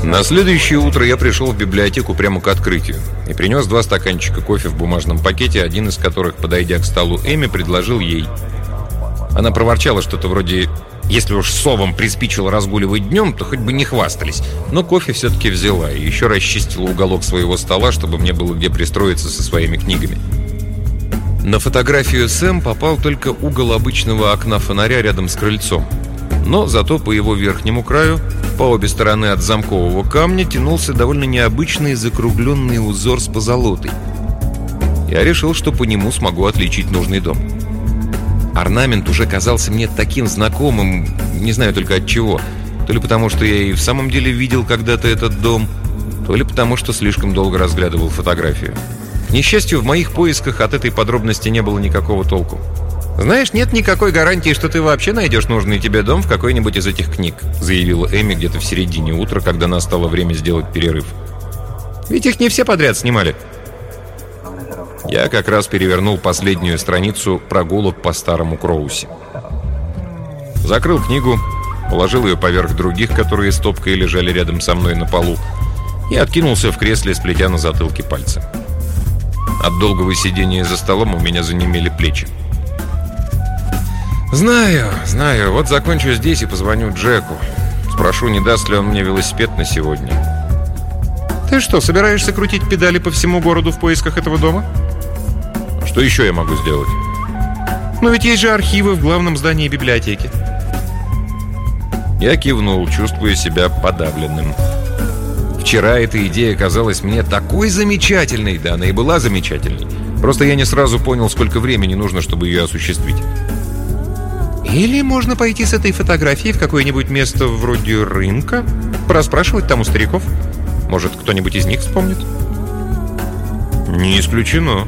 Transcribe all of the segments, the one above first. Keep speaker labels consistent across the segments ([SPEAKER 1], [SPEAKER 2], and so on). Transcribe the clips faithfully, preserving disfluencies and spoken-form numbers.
[SPEAKER 1] На следующее утро я пришел в библиотеку прямо к открытию и принес два стаканчика кофе в бумажном пакете, один из которых, подойдя к столу Эми, предложил ей. Она проворчала что-то вроде «Если уж совам приспичило разгуливать днем, то хоть бы не хвастались». Но кофе все-таки взяла и еще расчистила уголок своего стола, чтобы мне было где пристроиться со своими книгами. На фотографию Сэм попал только угол обычного окна фонаря рядом с крыльцом. Но зато по его верхнему краю, по обе стороны от замкового камня, тянулся довольно необычный закругленный узор с позолотой. Я решил, что по нему смогу отличить нужный дом. Орнамент уже казался мне таким знакомым, не знаю только от чего. То ли потому, что я и в самом деле видел когда-то этот дом, то ли потому, что слишком долго разглядывал фотографию. К несчастью, в моих поисках от этой подробности не было никакого толку. «Знаешь, нет никакой гарантии, что ты вообще найдешь нужный тебе дом в какой-нибудь из этих книг», заявила Эми где-то в середине утра, когда настало время сделать перерыв. «Ведь их не все подряд снимали». Я как раз перевернул последнюю страницу прогулок по старому Кроуси. Закрыл книгу, положил ее поверх других, которые стопкой лежали рядом со мной на полу, и откинулся в кресле, сплетя на затылке пальцы. От долгого сидения за столом у меня занемели плечи. «Знаю, знаю. Вот закончу здесь и позвоню Джеку. Спрошу, не даст ли он мне велосипед на сегодня». «Ты что, собираешься крутить педали по всему городу в поисках этого дома?» «Что еще я могу сделать?» «Но ведь есть же архивы в главном здании библиотеки». Я кивнул, чувствуя себя подавленным. Вчера эта идея казалась мне такой замечательной. Да, она и была замечательной. Просто я не сразу понял, сколько времени нужно, чтобы ее осуществить. «Или можно пойти с этой фотографией в какое-нибудь место вроде рынка, пораспрашивать там у стариков. Может, кто-нибудь из них вспомнит?» «Не исключено».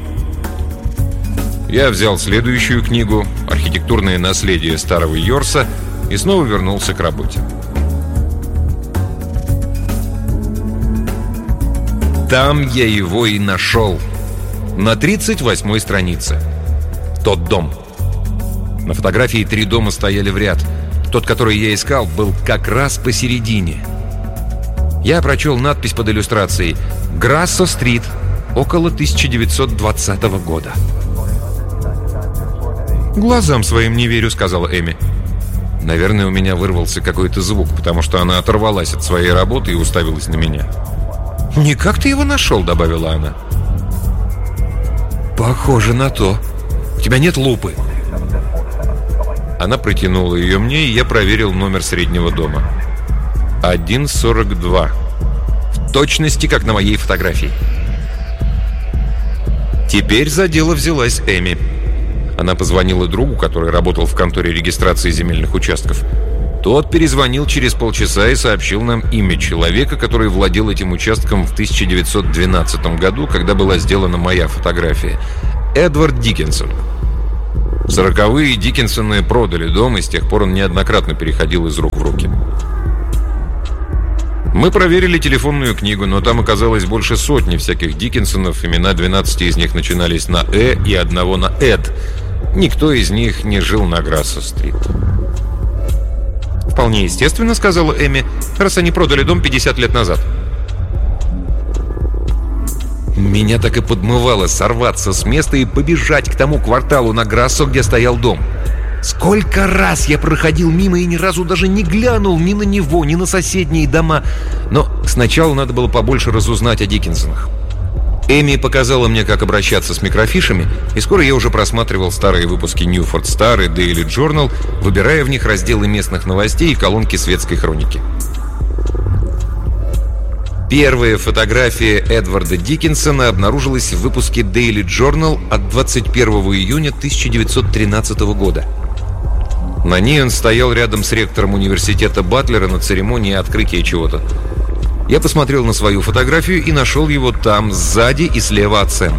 [SPEAKER 1] Я взял следующую книгу «Архитектурное наследие старого Йорса» и снова вернулся к работе. Там я его и нашел. На тридцать восьмой странице. Тот дом. На фотографии три дома стояли в ряд. Тот, который я искал, был как раз посередине. Я прочел надпись под иллюстрацией «Грассо-стрит, около тысяча девятьсот двадцатого года». «Глазам своим не верю», — сказала Эми. Наверное, у меня вырвался какой-то звук, потому что она оторвалась от своей работы и уставилась на меня. «Не как ты его нашел?» — добавила она. «Похоже на то. У тебя нет лупы». Она протянула ее мне, и я проверил номер среднего дома. один сорок два. В точности, как на моей фотографии. Теперь за дело взялась Эми. Она позвонила другу, который работал в конторе регистрации земельных участков. Тот перезвонил через полчаса и сообщил нам имя человека, который владел этим участком в тысяча девятьсот двенадцатом году, когда была сделана моя фотография. Эдвард Диккенсон. В сороковые Диккенсоны продали дом, и с тех пор он неоднократно переходил из рук в руки. Мы проверили телефонную книгу, но там оказалось больше сотни всяких Диккенсонов. Имена двенадцати из них начинались на «э» и одного на «эд». Никто из них не жил на Грассо-стрит. «Вполне естественно», — сказала Эми, «раз они продали дом пятьдесят лет назад». Меня так и подмывало сорваться с места и побежать к тому кварталу на Грассо, где стоял дом. Сколько раз я проходил мимо и ни разу даже не глянул ни на него, ни на соседние дома. Но сначала надо было побольше разузнать о Диккенсонах. Эми показала мне, как обращаться с микрофишами, и скоро я уже просматривал старые выпуски Newford Star и Daily Journal, выбирая в них разделы местных новостей и колонки светской хроники. Первая фотография Эдварда Диккенсона обнаружилась в выпуске Daily Journal от двадцать первого июня тысяча девятьсот тринадцатого года. На ней он стоял рядом с ректором университета Батлера на церемонии открытия чего-то. Я посмотрел на свою фотографию и нашел его там, сзади и слева от Сэм.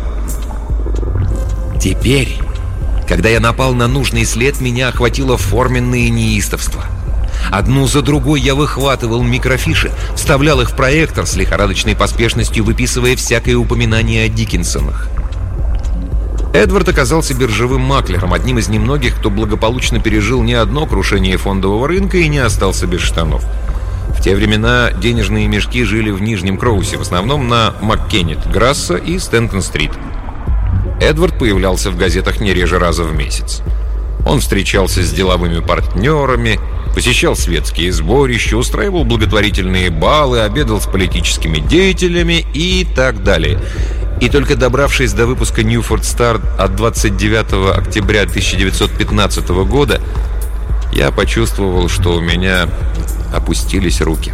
[SPEAKER 1] Теперь, когда я напал на нужный след, меня охватило форменное неистовство. Одну за другой я выхватывал микрофиши, вставлял их в проектор с лихорадочной поспешностью, выписывая всякое упоминание о Диккенсонах. Эдвард оказался биржевым маклером, одним из немногих, кто благополучно пережил не одно крушение фондового рынка и не остался без штанов. В те времена денежные мешки жили в Нижнем Кроусе, в основном на Маккеннет, Грасса и Стентон-стрит. Эдвард появлялся в газетах не реже раза в месяц. Он встречался с деловыми партнерами, посещал светские сборища, устраивал благотворительные балы, обедал с политическими деятелями и так далее. И только добравшись до выпуска «Ньюфорд Стар» от двадцать девятого октября тысяча девятьсот пятнадцатого года, я почувствовал, что у меня опустились руки.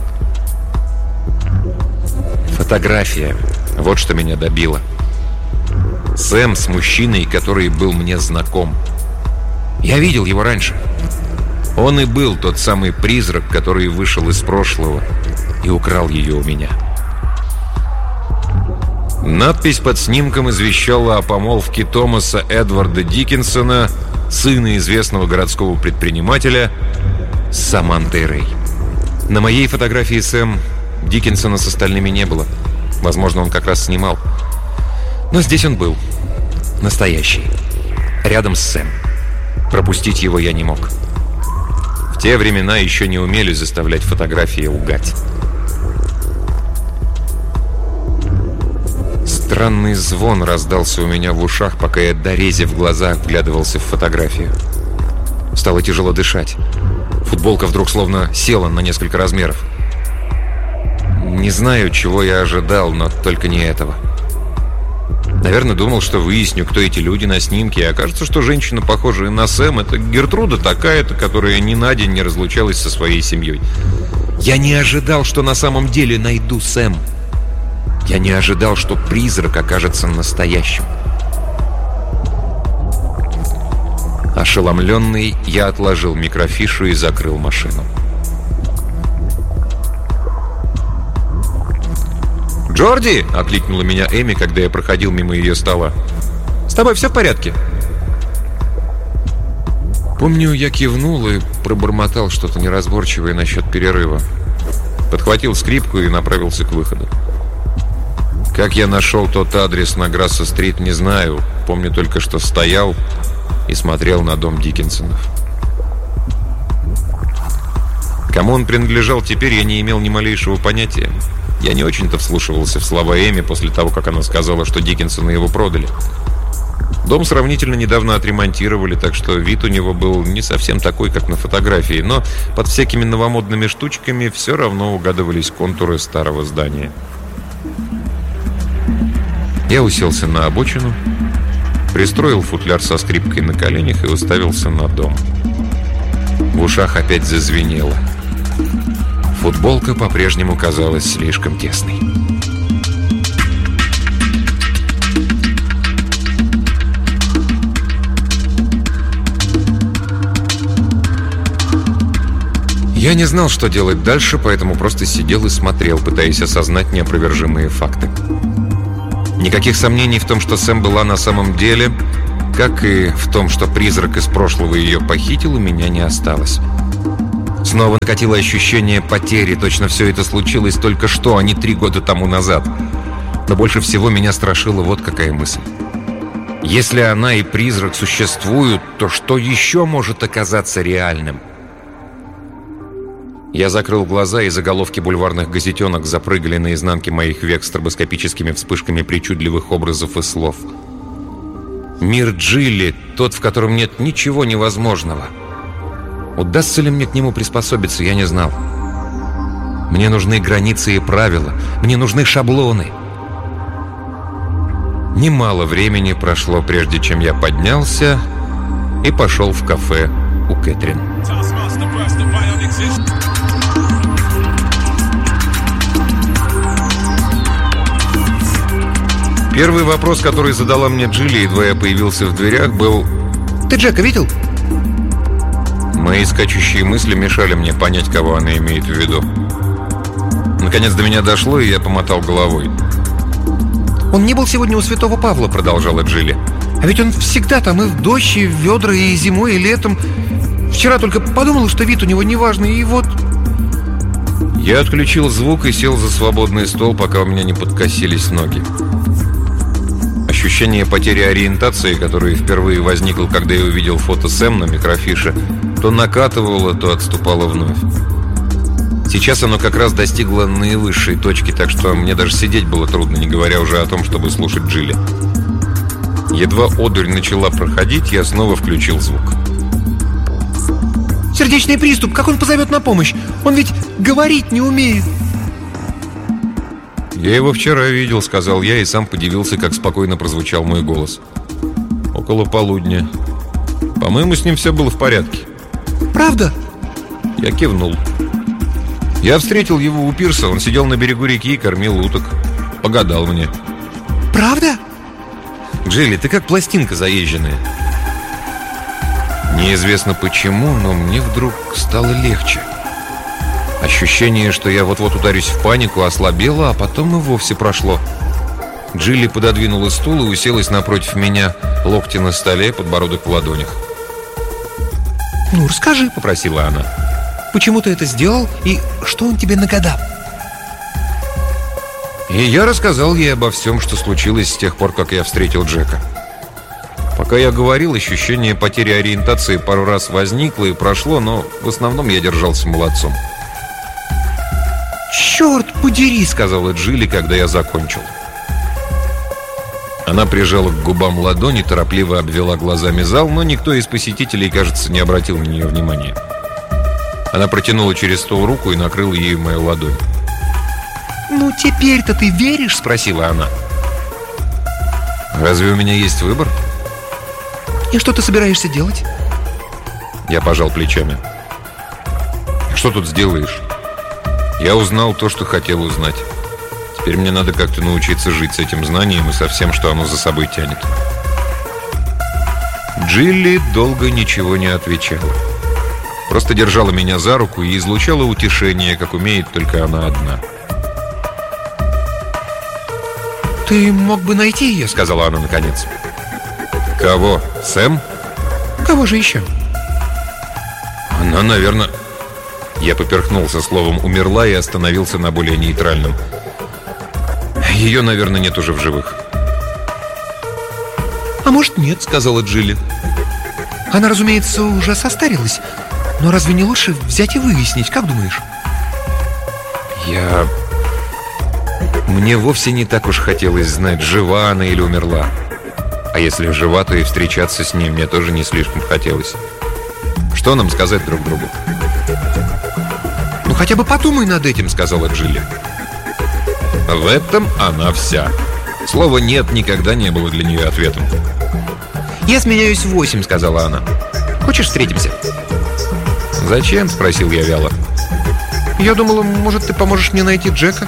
[SPEAKER 1] Фотография. Вот что меня добило. Сэм с мужчиной, который был мне знаком. Я видел его раньше. Он и был тот самый призрак, который вышел из прошлого и украл ее у меня. Надпись под снимком извещала о помолвке Томаса Эдварда Диккенсона, сына известного городского предпринимателя, с Самантой Рэй. На моей фотографии Сэм Диккенсона с остальными не было. Возможно, он как раз снимал. Но здесь он был. Настоящий. Рядом с Сэм. Пропустить его я не мог. В те времена еще не умели заставлять фотографии лгать. Странный звон раздался у меня в ушах, пока я, дорезив в глазах, вглядывался в фотографию. Стало тяжело дышать. Футболка вдруг словно села на несколько размеров. Не знаю, чего я ожидал, но только не этого. Наверное, думал, что выясню, кто эти люди на снимке, и окажется, что женщина, похожая на Сэм, это Гертруда такая-то, которая ни на день не разлучалась со своей семьей. Я не ожидал, что на самом деле найду Сэм. Я не ожидал, что призрак окажется настоящим. Ошеломленный, я отложил микрофишу и закрыл машину. «Джорди!» — окликнула меня Эми, когда я проходил мимо ее стола. «С тобой все в порядке?» Помню, я кивнул и пробормотал что-то неразборчивое насчет перерыва. Подхватил скрипку и направился к выходу. Как я нашел тот адрес на Грасса-стрит, не знаю. Помню только, что стоял и смотрел на дом Диккенсонов. Кому он принадлежал теперь, я не имел ни малейшего понятия. Я не очень-то вслушивался в слова Эми после того, как она сказала, что Диккенсоны его продали. Дом сравнительно недавно отремонтировали, так что вид у него был не совсем такой, как на фотографии, но под всякими новомодными штучками все равно угадывались контуры старого здания. Я уселся на обочину, пристроил футляр со скрипкой на коленях и уставился на дом. В ушах опять зазвенело. Футболка по-прежнему казалась слишком тесной. Я не знал, что делать дальше, поэтому просто сидел и смотрел, пытаясь осознать неопровержимые факты. Никаких сомнений в том, что Сэм была на самом деле, как и в том, что призрак из прошлого ее похитил, у меня не осталось. Снова накатило ощущение потери, точно все это случилось только что, а не три года тому назад. Но больше всего меня страшила вот какая мысль. Если она и призрак существуют, то что еще может оказаться реальным? Я закрыл глаза, и заголовки бульварных газетенок запрыгали на изнанке моих век стробоскопическими вспышками причудливых образов и слов. Мир Джилли, тот, в котором нет ничего невозможного. Удастся ли мне к нему приспособиться, я не знал. Мне нужны границы и правила. Мне нужны шаблоны. Немало времени прошло, прежде чем я поднялся и пошел в кафе у Кэтрин. Первый вопрос, который задала мне Джилли, едва я появился в дверях, был: «Ты Джека видел?» Мои скачущие мысли мешали мне понять, кого она имеет в виду. Наконец до меня дошло, и я помотал головой. «Он не был сегодня у Святого Павла», — продолжала Джилли. «А ведь он всегда там и в дождь, и в ведра, и зимой, и летом. Вчера только подумал, что вид у него неважный, и вот...» Я отключил звук и сел за свободный стол, пока у меня не подкосились ноги. Ощущение потери ориентации, которое впервые возникло, когда я увидел фото Сэм на микрофише, то накатывало, то отступало вновь. Сейчас оно как раз достигло наивысшей точки, так что мне даже сидеть было трудно, не говоря уже о том, чтобы слушать Джилли. Едва одурь начала проходить, я снова включил звук.
[SPEAKER 2] Сердечный приступ, как он позовет на помощь? Он ведь говорить не умеет.
[SPEAKER 1] «Я его вчера видел», — сказал я, и сам подивился, как спокойно прозвучал мой голос. «Около полудня. По-моему, с ним все было в порядке».
[SPEAKER 2] «Правда?»
[SPEAKER 1] Я кивнул. Я встретил его у пирса, он сидел на берегу реки и кормил уток. Погадал мне.
[SPEAKER 2] «Правда?»
[SPEAKER 1] «Джилли, ты как пластинка заезженная». Неизвестно почему, но мне вдруг стало легче. Ощущение, что я вот-вот ударюсь в панику, ослабело, а потом и вовсе прошло. Джилли пододвинула стул и уселась напротив меня, локти на столе, подбородок в ладонях.
[SPEAKER 2] «Ну, расскажи», —
[SPEAKER 1] попросила она.
[SPEAKER 2] «Почему ты это сделал и что он тебе нагадал?»
[SPEAKER 1] И я рассказал ей обо всем, что случилось с тех пор, как я встретил Джека. Пока я говорил, ощущение потери ориентации пару раз возникло и прошло, но в основном я держался молодцом.
[SPEAKER 2] «Черт подери», —
[SPEAKER 1] сказала Джилли, когда я закончил. Она прижала к губам ладони, торопливо обвела глазами зал, но никто из посетителей, кажется, не обратил на нее внимания. Она протянула через стол руку и накрыла ею мою ладонь.
[SPEAKER 2] «Ну, теперь-то ты веришь?» — спросила она.
[SPEAKER 1] «Разве у меня есть выбор?»
[SPEAKER 2] «И что ты собираешься делать?»
[SPEAKER 1] Я пожал плечами. «Что тут сделаешь? Я узнал то, что хотел узнать. Теперь мне надо как-то научиться жить с этим знанием и со всем, что оно за собой тянет». Джилли долго ничего не отвечала. Просто держала меня за руку и излучала утешение, как умеет только она одна.
[SPEAKER 2] «Ты мог бы найти ее», —
[SPEAKER 1] сказала она наконец. «Кого? Сэм?»
[SPEAKER 2] «Кого же еще?»
[SPEAKER 1] «Она, наверное...» Я поперхнулся словом «умерла» и остановился на более нейтральном. «Ее, наверное, нет уже в живых».
[SPEAKER 2] «А может, нет», — сказала Джилли. «Она, разумеется, уже состарилась. Но разве не лучше взять и выяснить, как думаешь?»
[SPEAKER 1] Я... Мне вовсе не так уж хотелось знать, жива она или умерла. А если жива, то и встречаться с ней мне тоже не слишком хотелось. Что нам сказать друг другу?
[SPEAKER 2] «Ну хотя бы подумай над этим», — сказала Джилли.
[SPEAKER 1] В этом она вся. Слово «нет» никогда не было для нее ответом.
[SPEAKER 2] «Я сменяюсь в восемь», — сказала она. «Хочешь, встретимся?»
[SPEAKER 1] «Зачем?» — спросил я вяло.
[SPEAKER 2] «Я думала, может, ты поможешь мне найти Джека?»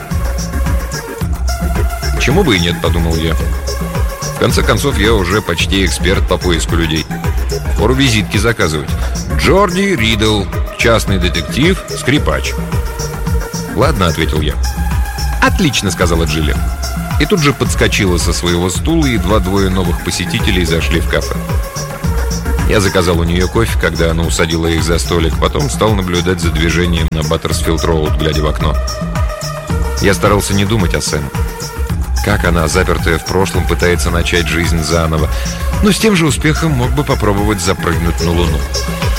[SPEAKER 1] «Почему бы и нет?» — подумал я. В конце концов, я уже почти эксперт по поиску людей. Пору визитки заказывать. Джорди Ридл, частный детектив, скрипач. «Ладно», — ответил я. «Отлично», — сказала Джилли. И тут же подскочила со своего стула, и два-двое новых посетителей зашли в кафе. Я заказал у нее кофе, когда она усадила их за столик, потом стал наблюдать за движением на Баттерсфилд-роуд, глядя в окно. Я старался не думать о Сэм. Как она, запертая в прошлом, пытается начать жизнь заново, но с тем же успехом мог бы попробовать запрыгнуть на Луну.